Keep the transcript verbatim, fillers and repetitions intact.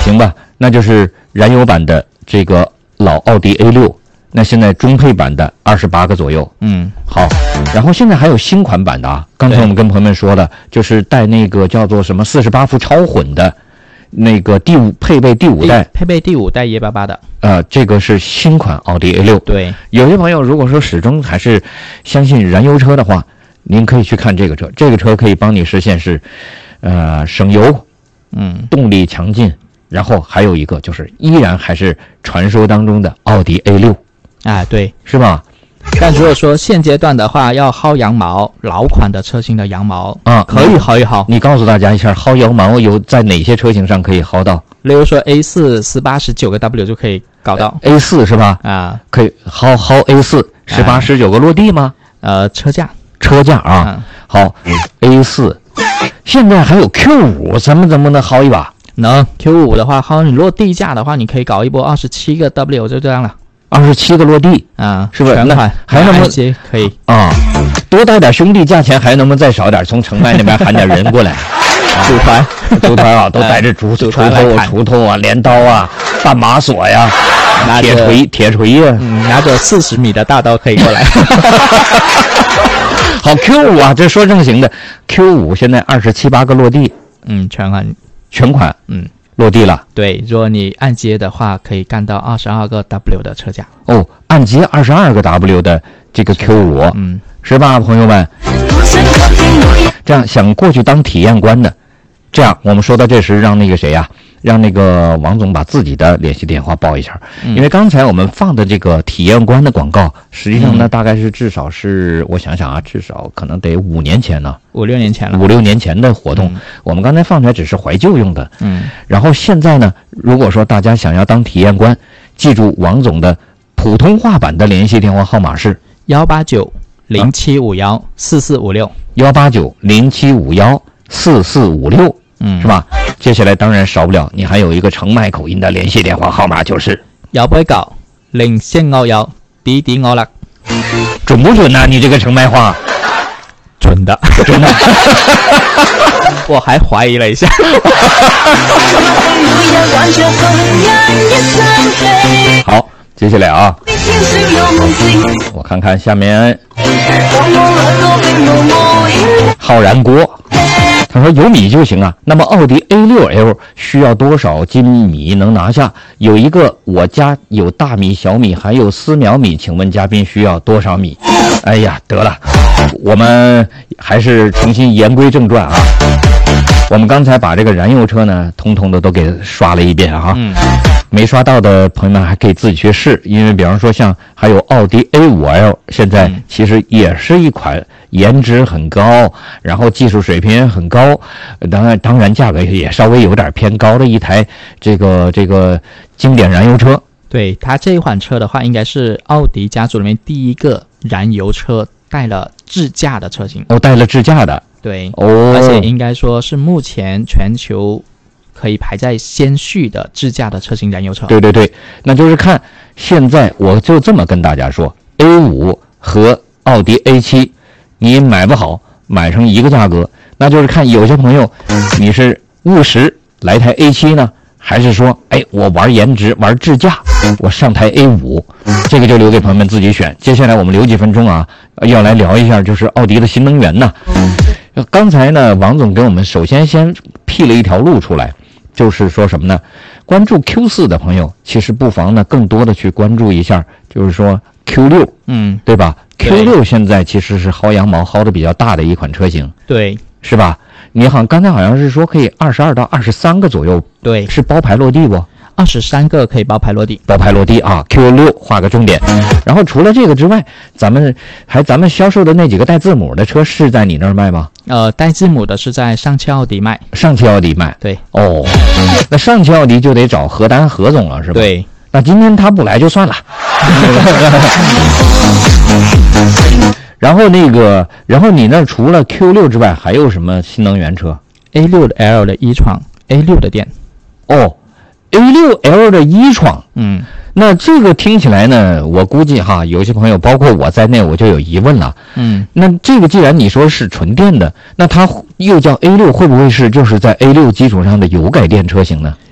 行吧，那就是燃油版的这个老奥迪 A 六，那现在中配版的二十八个左右。 嗯， 好，然后现在还有新款版的啊，刚才我们跟朋友们说的，就是带那个叫做什么四十八伏超混的，那个第五配备第五代， 配备第五代一八八的。 呃，这个是新款奥迪 A 六。 对， 有些朋友如果说始终还是相信燃油车的话，您可以去看这个车，这个车可以帮你实现是，呃，省油， 嗯， 动力强劲，然后还有一个就是依然还是传说当中的奥迪 A 六， 啊，对， 是吧？ 但如果说现阶段的话，要薅羊毛，老款的车型的羊毛啊， 可以薅一薅。 你告诉大家一下，薅羊毛有在哪些车型上可以薅到？ 例如说 A 四十八十九个 W 就可以搞到 A 四是吧？ 啊， 可以薅薅 A 四十八十九个落地吗？ 呃，车架车架啊， 嗯、 好 A 四，现在还有 Q 五，咱们能不能薅一把？ 能 Q 五的话，薅你落地架的话，你可以搞一波二十七个 W 就这样了。 二十七个落地啊， 是不是？ 全款还能不能可以啊？多带点兄弟，价钱还能不能再少点？从城外那边喊点人过来， 组团组团啊，都带着锄锄头、锄头啊、镰刀啊、绊马索呀、铁锤、铁锤呀， 嗯，拿着四十米的大刀可以过来。 好 Q 五啊，这说正形的 Q 五现在二十七八个落地， 嗯，全款全款， 嗯。 落地了， 对，如果你按揭的话，可以干到二十二个 W 的车架。 哦，按揭二十二个 W 的这个 Q 五， 嗯， 是吧，朋友们？这样想过去当体验官的，这样我们说到这时，让那个谁呀、啊，让那个王总把自己的联系电话报一下， 嗯、 因为刚才我们放的这个体验官的广告，实际上呢，嗯、大概是至少是我想想啊，至少可能得五年前呢。 五六年前了， 五六年前的活动， 嗯、 我们刚才放出来只是怀旧用的。 嗯， 然后现在呢，如果说大家想要当体验官，记住王总的普通话版的联系电话号码是幺八九零七五幺四四五六， 幺八九零七五幺四四五六， 嗯， 是吧？接下来当然少不了，你还有一个澄迈口音的联系电话号码，就是幺八九零四五幺滴滴我啦， 准不准啊？你这个澄迈话？ 准的， 真的， 我还怀疑了一下。 好，接下来啊，我看看下面，浩然锅，他说有米就行啊。那么奥迪 A 六 L 需要多少斤米能拿下？有一个我家有大米、小米，还有丝苗米，请问嘉宾需要多少米？哎呀，得了。我们还是重新言归正传啊！我们刚才把这个燃油车呢，通通的都给刷了一遍啊！ 嗯， 没刷到的朋友们还可以自己去试，因为比方说像还有奥迪 A 五 L， 现在其实也是一款颜值很高，然后技术水平也很高，当然当然价格也稍微有点偏高的一台这个这个经典燃油车。 对，它这一款车的话，应该是奥迪家族里面第一个燃油车带了智驾的车型。 哦，带了智驾的。 对， 哦， 而且应该说是目前全球可以排在先序的智驾的车型燃油车。 对对对，那就是看现在我就这么跟大家说 ，A 五和奥迪 A 七，你买不好，买成一个价格，那就是看有些朋友你是务实来台 A 七呢，还是说，哎，我玩颜值玩智驾，我上台 A 五，这个就留给朋友们自己选。接下来我们留几分钟啊，要来聊一下就是奥迪的新能源呢。刚才呢，王总给我们首先先辟了一条路出来，就是说什么呢？关注 Q 四的朋友，其实不妨呢更多的去关注一下，就是说 Q 六， 嗯， 对吧 ？Q 六现在其实是薅羊毛薅的比较大的一款车型， 对， 是吧？你好，刚才好像是说可以二十二到二十三个左右， 对， 是包排落地不？ 二十三个可以包排落地， 包排落地啊 ！Q 六画个重点。然后除了这个之外，咱们还咱们销售的那几个带字母的车是在你那儿卖吗？ 呃，带字母的是在上汽奥迪卖， 上汽奥迪卖。 对， 哦，那上汽奥迪就得找何丹何总了，是吧？ 对， 那今天他不来就算了。然后那个，然后你那除了 Q 六之外，还有什么新能源车 ？A 六 L 的一创 ，A 六 的电。 哦。A 六 L 的一创， 嗯， 那这个听起来呢，我估计哈，有些朋友包括我在内，我就有疑问了， 嗯， 那这个既然你说是纯电的，那它又叫 A 六，会不会是就是在 A 六基础上的油改电车型呢？